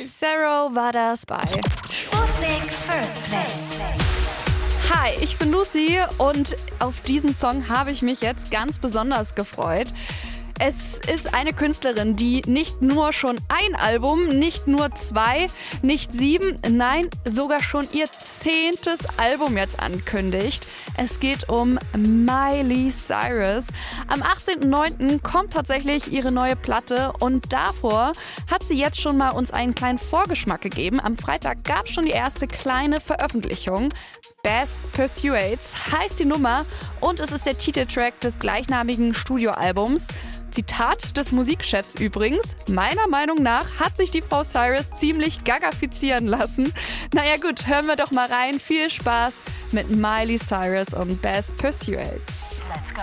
Cero war das bei Sputnik First Play. Hi, ich bin Lucy und auf diesen Song habe ich mich jetzt ganz besonders gefreut. Es ist eine Künstlerin, die nicht nur schon ein Album, nicht nur 2, nicht 7, nein, sogar schon ihr 10. Album jetzt ankündigt. Es geht um Miley Cyrus. Am 18.09. kommt tatsächlich ihre neue Platte und davor hat sie jetzt schon mal uns einen kleinen Vorgeschmack gegeben. Am Freitag gab es schon die erste kleine Veröffentlichung. Best Pursuits heißt die Nummer und es ist der Titeltrack des gleichnamigen Studioalbums. Zitat des Musikchefs übrigens: Meiner Meinung nach hat sich die Frau Cyrus ziemlich gagafizieren lassen. Naja gut, hören wir doch mal rein. Viel Spaß mit Miley Cyrus und Best Pursuits.